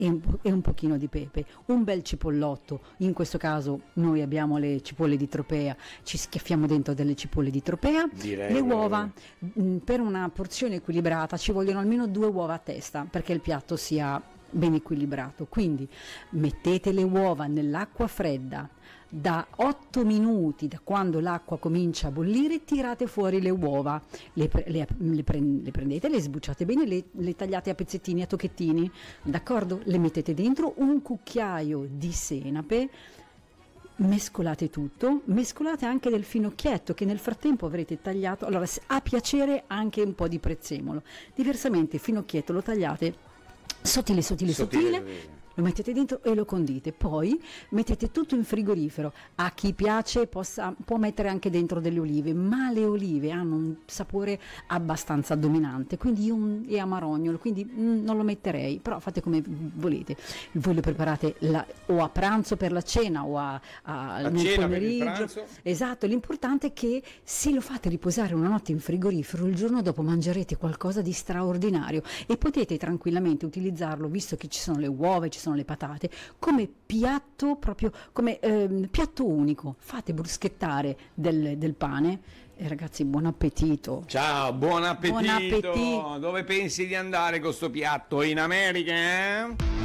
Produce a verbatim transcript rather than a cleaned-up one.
e un, po- e un pochino di pepe, un bel cipollotto, in questo caso noi abbiamo le cipolle di Tropea, ci schiaffiamo dentro delle cipolle di Tropea, Direi le proprio. uova, mh, per una porzione equilibrata ci vogliono almeno due uova a testa perché il piatto sia ben equilibrato, quindi mettete le uova nell'acqua fredda da otto minuti, da quando l'acqua comincia a bollire, tirate fuori le uova, le, pre- le, le, pre- le prendete, le sbucciate bene, le, le tagliate a pezzettini, a tocchettini, d'accordo? Le mettete dentro un cucchiaio di senape, mescolate tutto, mescolate anche del finocchietto che nel frattempo avrete tagliato, allora a piacere anche un po' di prezzemolo, diversamente il finocchietto lo tagliate sottile sottile sottile, Sottile. lo mettete dentro e lo condite, poi mettete tutto in frigorifero. A chi piace possa, può mettere anche dentro delle olive, ma le olive hanno un sapore abbastanza dominante, quindi io un, e amarognolo, quindi mm, non lo metterei, però fate come volete. Voi lo preparate la, o a pranzo per la cena o a, a, A nel cena per il pomeriggio. pranzo? Esatto, l'importante è che se lo fate riposare una notte in frigorifero, il giorno dopo mangerete qualcosa di straordinario e potete tranquillamente utilizzarlo, visto che ci sono le uova, ci sono le patate, come piatto proprio come ehm, piatto unico. Fate bruschettare del, del pane e ragazzi, buon appetito. Ciao, buon appetito. Buon appetito. Dove pensi di andare con sto piatto? In America, eh?